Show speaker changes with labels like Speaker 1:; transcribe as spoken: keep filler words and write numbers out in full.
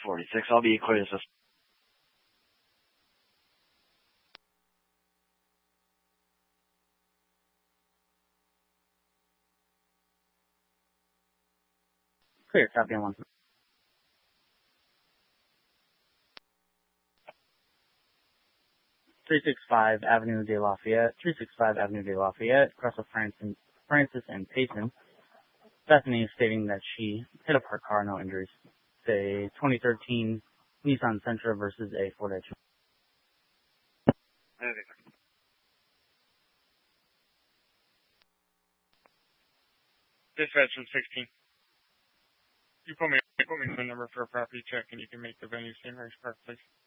Speaker 1: forty-six. I'll be clear to assist.
Speaker 2: Clear, copy on one. three sixty-five Avenue de Lafayette, three sixty-five Avenue de Lafayette, across of Francis, Francis and Payson. Bethany is stating that she hit up her car, no injuries. It's a twenty thirteen Nissan Sentra versus a Ford Edge.
Speaker 3: Dispatch from sixteen. You put me, put me the number for a property check and you can make the venue Saint Mary's Park, please.